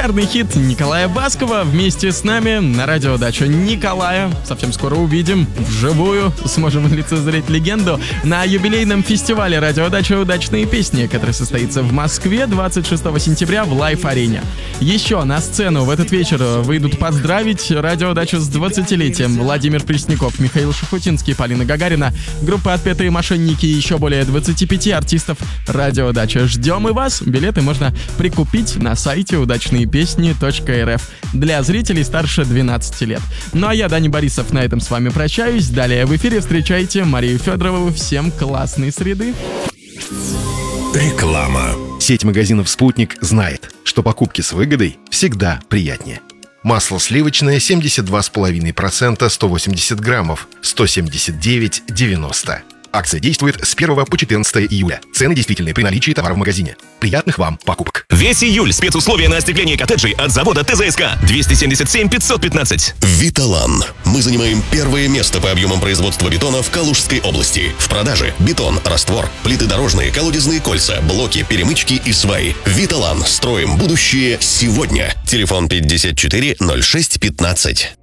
Шикарный хит Николая Баскова вместе с нами на радиодачу Николая. Совсем скоро увидим вживую, сможем лицезреть легенду на юбилейном фестивале радиодача «Удачные песни», который состоится в Москве 26 сентября в Лайф-арене. Еще на сцену в этот вечер выйдут поздравить радиодачу с 20-летием Владимир Пресняков, Михаил Шуфутинский, Полина Гагарина, группа «Отпетые мошенники» и еще более 25 артистов радиодача. Ждем и вас. Билеты можно прикупить на сайте удачныепесни.рф для зрителей старше 12 лет. Ну а я, Даня Борисов, на этом с вами прощаюсь. Далее в эфире встречайте Марию Федорову. Всем классной среды. Реклама. Сеть магазинов «Спутник» знает, что покупки с выгодой всегда приятнее. Масло сливочное 72,5%, 180 граммов, 179,90. Акция действует с 1 по 14 июля. Цены действительны при наличии товара в магазине. Приятных вам покупок. Весь июль спецусловия на остекление коттеджей от завода ТЗСК. 277 515. Виталан. Мы занимаем первое место по объемам производства бетона в Калужской области. В продаже бетон, раствор, плиты дорожные, колодезные кольца, блоки, перемычки и сваи. Виталан. Строим будущее сегодня. Телефон 54 06 15.